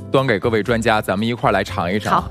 端给各位专家，咱们一块儿来尝一尝。 好，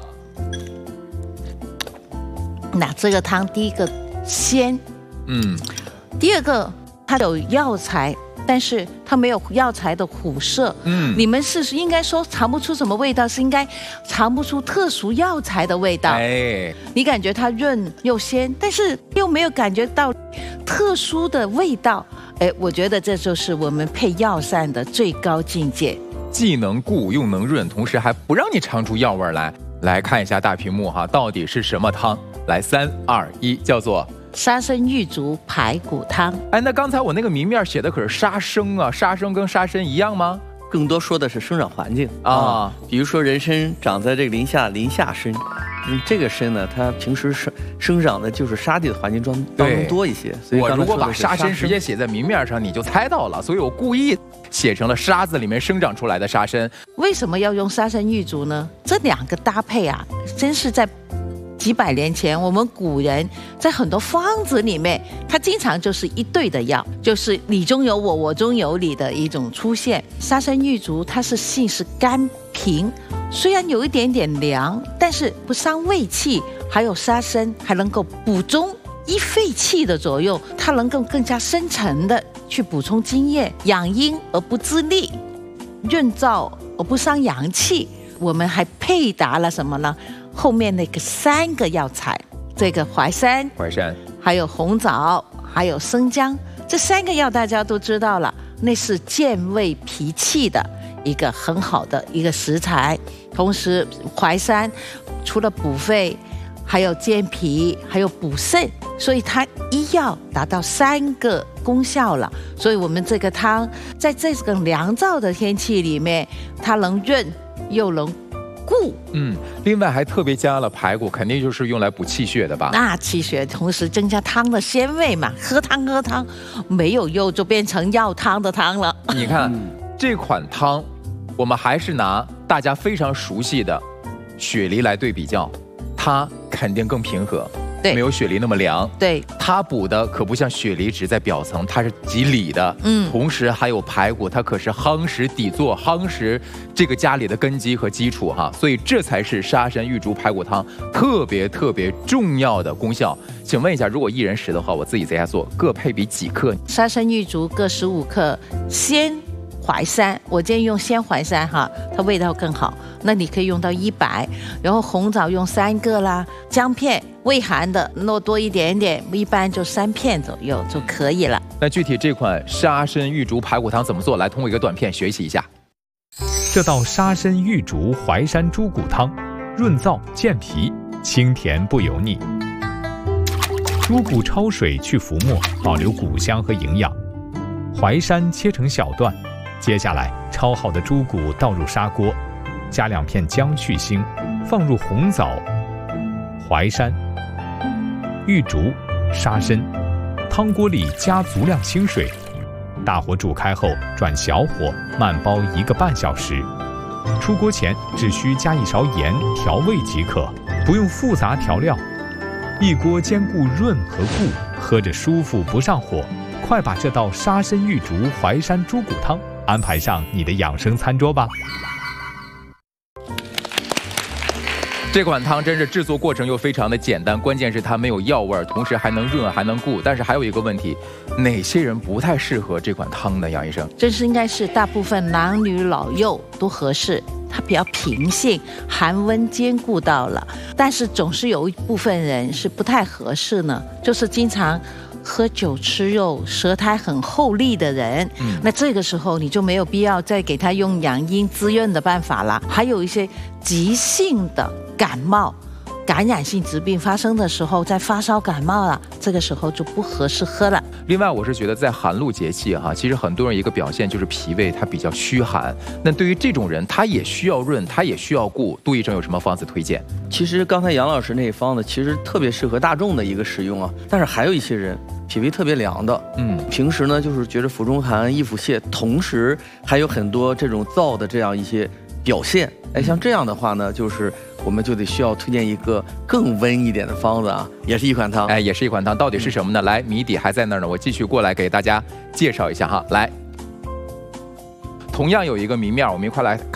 那这个汤第一个鲜，第二个它有药材。但是它没有药材的苦涩，你们是应该说尝不出什么味道，是应该尝不出特殊药材的味道。哎，你感觉它润又鲜，但是又没有感觉到特殊的味道。哎，我觉得这就是我们配药膳的最高境界， 既能固又能润，同时还不让你尝出药味来。来看一下大屏幕哈，到底是什么汤？来，3、2、1，叫做。 沙参玉竹排骨汤。 哎，那刚才我那个明面写的可是沙生啊，沙生跟沙参一样吗？ 更多说的是生长环境啊，比如说人参长在这个林下参，这个参呢，它平时生长的就是沙地的环境当中多一些。所以我如果把沙参直接写在明面上，你就猜到了，所以我故意写成了沙子里面生长出来的沙参。 为什么要用沙参玉竹呢？这两个搭配啊，真是在几百年前，我们古人在很多方子里面，它经常就是一对的药，就是你中有我，我中有你的一种出现。沙参玉竹它是性是甘平，虽然有一点点凉，但是不伤胃气，还有沙参还能够补中益肺气的作用，它能够更加深层的去补充津液，养阴而不自利，润燥而不伤阳气。我们还配搭了什么呢？后面那个3个药材，这个淮山，还有红枣，还有生姜，这3个药大家都知道了，那是健胃脾气的一个很好的一个食材。同时，淮山除了补肺，还有健脾，还有补肾，所以它一药达到3个功效了。所以我们这个汤在这个凉燥的天气里面，它能润又能固。 另外还特别加了排骨，肯定就是用来补气血的吧？ 那气血，同时增加汤的鲜味嘛。喝汤，没有肉就变成药汤的汤了。 你看这款汤，我们还是拿大家非常熟悉的雪梨来对比较，它肯定更平和。没有雪梨那么凉， 对， 它补的可不像雪梨只在表层，它是及里的，同时还有排骨，它可是夯实底座，夯实这个家里的根基和基础哈，所以这才是沙参玉竹排骨汤特别重要的功效。请问一下，如果1人食的话，我自己在家做，各配比几克？ 沙参玉竹各15克，鲜淮山，我建议用鲜淮山哈，它味道更好。那你可以用到100，然后红枣用3个啦，姜片胃寒的弄多一点点，一般就3片左右就可以了。 那具体这款沙参玉竹排骨汤怎么做？来，通过一个短片学习一下。 这道沙参玉竹淮山猪骨汤，润燥健脾，清甜不油腻。猪骨焯水去浮沫，保留骨香和营养。淮山切成小段。接下来，焯好的猪骨倒入砂锅，加2片姜去腥，放入红枣、淮山、玉竹、沙参，汤锅里加足量清水，大火煮开后转小火慢煲1个半小时。出锅前只需加1勺盐调味即可，不用复杂调料。一锅兼顾润和固，喝着舒服不上火。快把这道沙参玉竹淮山猪骨汤安排上你的养生餐桌吧。 这款汤真是制作过程又非常的简单，关键是它没有药味，同时还能润还能固。但是还有一个问题，哪些人不太适合这款汤呢？杨医生， 这是应该是大部分男女老幼都合适，它比较平性，寒温兼顾到了。但是总是有一部分人是不太合适呢，就是经常喝酒吃肉，舌苔很厚腻的人，那这个时候你就没有必要再给他用养阴滋润的办法了。还有一些急性的感冒、感染性疾病发生的时候，在发烧感冒了，这个时候就不合适喝了。 另外，我是觉得在寒露节气哈，其实很多人一个表现就是脾胃它比较虚寒。那对于这种人，他也需要润，他也需要固。杜医生有什么方子推荐？ 其实刚才杨老师那一方子其实特别适合大众的一个使用啊，但是还有一些人脾胃特别凉的，平时呢就是觉得腹中寒、易腹泻，同时还有很多这种燥的这样一些表现。哎，像这样的话呢，就是我们就得需要推荐一个更温一点的方子啊，也是一款汤。 哎，也是一款汤，到底是什么呢？来，谜底还在那儿呢，我继续过来给大家介绍一下哈。来，同样有一个谜面，我们一块来